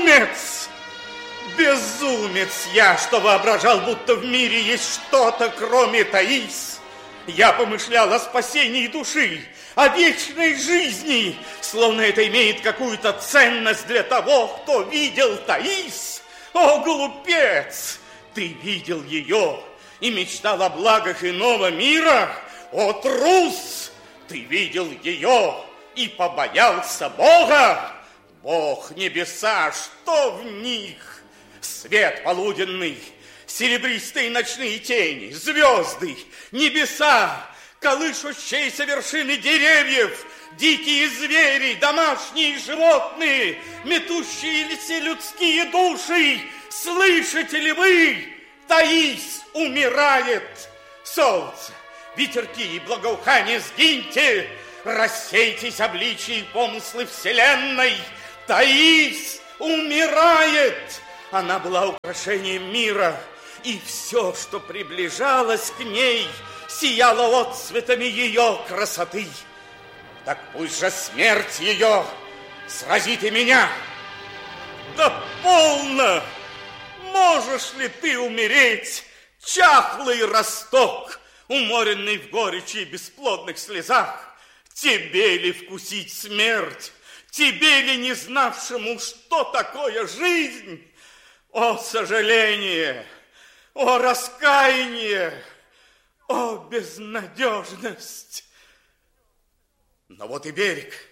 безумец! Безумец я, что воображал, будто в мире есть что-то, кроме Таис. Я помышлял о спасении души, о вечной жизни, словно это имеет какую-то ценность для того, кто видел Таис. О, глупец! Ты видел ее и мечтал о благах иного мира? О, трус! Ты видел ее и побоялся Бога? Бог, небеса, что в них? Свет полуденный, серебристые ночные тени, звезды, небеса, колышущиеся вершины деревьев, дикие звери, домашние животные, метущиеся людские души. Слышите ли вы? Таис умирает. Солнце, ветерки и благоухание, сгиньте, рассейтесь обличия и помыслы вселенной. Таис умирает. Она была украшением мира, и все, что приближалось к ней, сияло отцветами ее красоты. Так пусть же смерть ее сразит и меня. Да полно! Можешь ли ты умереть, чахлый росток, уморенный в горечи и бесплодных слезах? Тебе ли вкусить смерть? Тебе ли, не знавшему, что такое жизнь? О, сожаление! О, раскаяние! О, безнадежность! Но вот и берег.